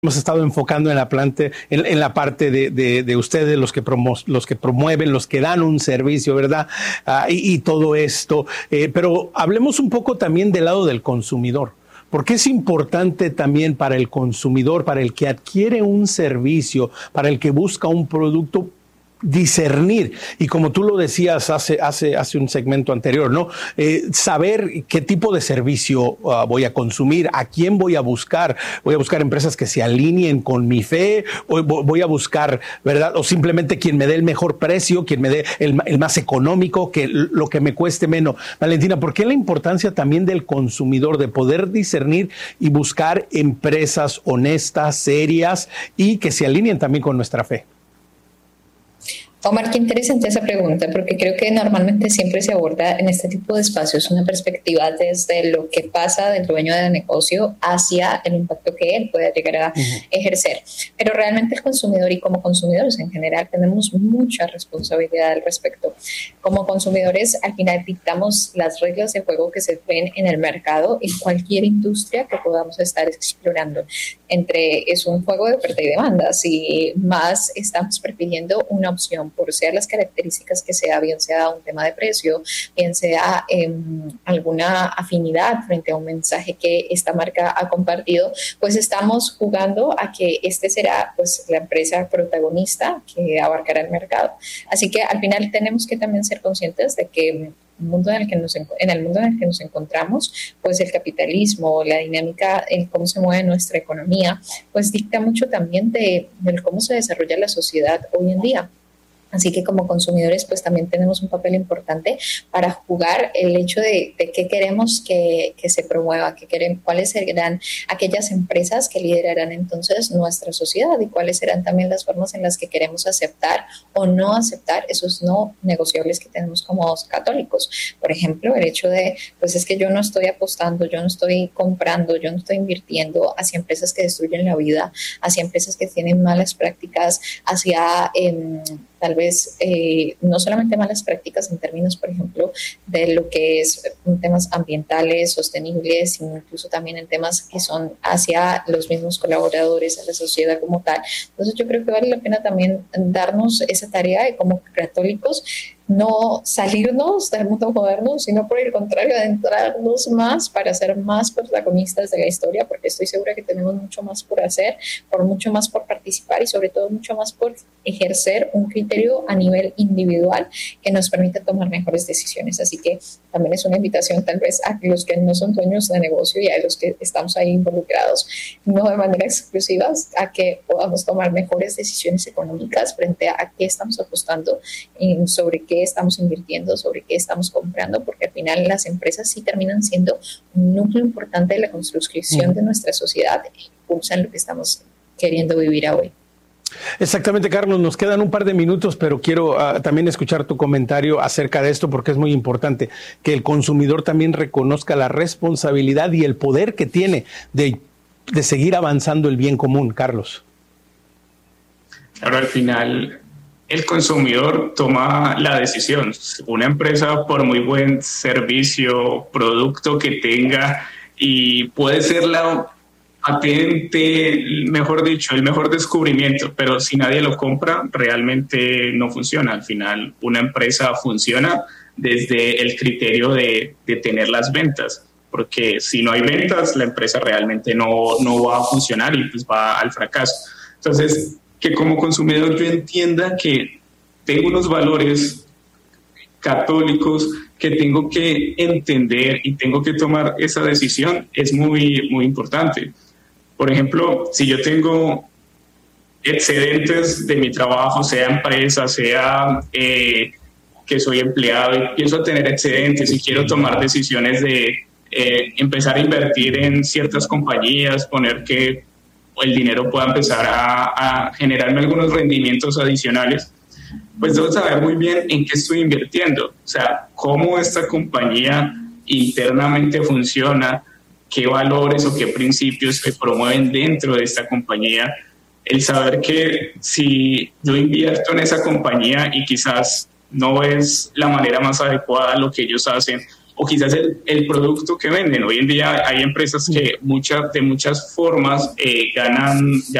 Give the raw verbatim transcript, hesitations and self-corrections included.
hemos estado enfocando en la, plante, en, en la parte de, de, de ustedes, los que, promo, los que promueven, los que dan un servicio, ¿verdad? Uh, y, y todo esto. Eh, pero hablemos un poco también del lado del consumidor. Porque es importante también para el consumidor, para el que adquiere un servicio, para el que busca un producto, discernir, y como tú lo decías hace, hace, hace un segmento anterior, ¿no? Eh, saber qué tipo de servicio uh, voy a consumir, a quién voy a buscar. Voy a buscar empresas que se alineen con mi fe, o voy a buscar, ¿verdad? O simplemente quien me dé el mejor precio, quien me dé el, el más económico, que lo que me cueste menos. Valentina, ¿por qué la importancia también del consumidor de poder discernir y buscar empresas honestas, serias y que se alineen también con nuestra fe? Omar, qué interesante esa pregunta, porque creo que normalmente siempre se aborda en este tipo de espacios una perspectiva desde lo que pasa del dueño del negocio hacia el impacto que él pueda llegar a uh-huh. ejercer. Pero realmente el consumidor y como consumidores en general tenemos mucha responsabilidad al respecto. Como consumidores, al final dictamos las reglas de juego que se ven en el mercado en cualquier industria que podamos estar explorando. Entre es un juego de oferta y demanda. Si más estamos prefiriendo una opción por sea las características que sea, bien sea un tema de precio, bien sea eh, alguna afinidad frente a un mensaje que esta marca ha compartido, pues estamos jugando a que este será pues la empresa protagonista que abarcará el mercado. Así que al final tenemos que también ser conscientes de que mundo en el que nos en el mundo en el que nos encontramos, pues el capitalismo, la dinámica, el cómo se mueve nuestra economía, pues dicta mucho también de, de cómo se desarrolla la sociedad hoy en día. Así que como consumidores pues también tenemos un papel importante para jugar el hecho de, de qué queremos que, que se promueva, qué queremos, cuáles serán aquellas empresas que liderarán entonces nuestra sociedad y cuáles serán también las formas en las que queremos aceptar o no aceptar esos no negociables que tenemos como católicos. Por ejemplo, el hecho de, pues es que yo no estoy apostando, yo no estoy comprando, yo no estoy invirtiendo hacia empresas que destruyen la vida, hacia empresas que tienen malas prácticas, hacia eh, tal vez eh, no solamente malas prácticas en términos, por ejemplo, de lo que es temas ambientales, sostenibles, sino incluso también en temas que son hacia los mismos colaboradores, a la sociedad como tal. Entonces yo creo que vale la pena también darnos esa tarea de como católicos, no salirnos del mundo moderno, sino por el contrario, adentrarnos más para ser más protagonistas de la historia, porque estoy segura que tenemos mucho más por hacer, por mucho más por participar y sobre todo mucho más por ejercer un criterio a nivel individual que nos permita tomar mejores decisiones. Así que también es una invitación tal vez a los que no son dueños de negocio y a los que estamos ahí involucrados, no de manera exclusiva, a que podamos tomar mejores decisiones económicas frente a qué estamos apostando, en sobre qué estamos invirtiendo, sobre qué estamos comprando, porque al final las empresas sí terminan siendo un núcleo importante de la construcción de nuestra sociedad e impulsan lo que estamos queriendo vivir hoy. Exactamente, Carlos, nos quedan un par de minutos, pero quiero uh, también escuchar tu comentario acerca de esto porque es muy importante que el consumidor también reconozca la responsabilidad y el poder que tiene de, de seguir avanzando el bien común. Carlos. Claro, al final el consumidor toma la decisión. Una empresa, por muy buen servicio, producto que tenga, y puede ser la patente, mejor dicho, el mejor descubrimiento, pero si nadie lo compra, realmente no funciona. Al final, una empresa funciona desde el criterio de, de tener las ventas, porque si no hay ventas, la empresa realmente no, no va a funcionar y pues va al fracaso. Entonces, que como consumidor yo entienda que tengo unos valores católicos que tengo que entender y tengo que tomar esa decisión es muy, muy importante. Por ejemplo, si yo tengo excedentes de mi trabajo, sea empresa, sea eh, que soy empleado y pienso tener excedentes y quiero tomar decisiones de eh, empezar a invertir en ciertas compañías, poner que el dinero pueda empezar a, a generarme algunos rendimientos adicionales, pues debo saber muy bien en qué estoy invirtiendo, o sea, cómo esta compañía internamente funciona, qué valores o qué principios se promueven dentro de esta compañía, el saber que si yo invierto en esa compañía y quizás no es la manera más adecuada lo que ellos hacen, o quizás el, el producto que venden. Hoy en día hay empresas que muchas, de muchas formas eh, ganan,